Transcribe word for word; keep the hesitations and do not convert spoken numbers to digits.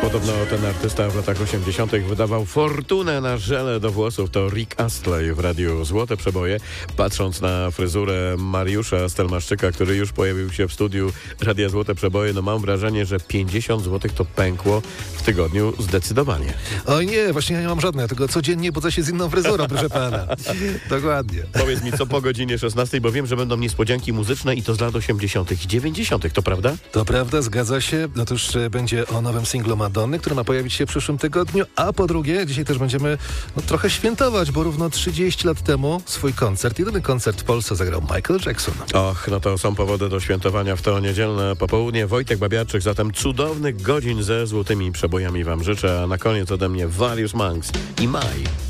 Podobno ten artysta w latach osiemdziesiątych wydawał fortunę na żele do włosów. To Rick Astley w radiu Złote Przeboje. Patrząc na fryzurę Mariusza Stelmaszczyka, który już pojawił się w studiu Radia Złote Przeboje, no mam wrażenie, że pięćdziesiąt złotych to pękło w tygodniu zdecydowanie. Oj nie, właśnie ja nie mam żadnej, ja tylko codziennie budzę się z inną fryzurą, proszę pana. Dokładnie. Powiedz mi, co po godzinie szesnastej, bo wiem, że będą niespodzianki muzyczne i to z lat osiemdziesiątych i dziewięćdziesiątych, to prawda? To prawda, zgadza się. No to już e, będzie o nowym singlu Madonny, który ma pojawić się w przyszłym tygodniu, a po drugie, dzisiaj też będziemy no, trochę świętować, bo równo trzydzieści lat temu swój koncert, jedyny koncert w Polsce zagrał Michael Jackson. Och, no to są powody do świętowania w to niedzielne popołudnie. Wojtek Babiarczyk, zatem cudownych godzin ze złotymi przebojami wam życzę, a na koniec ode mnie Various Monks i Maj.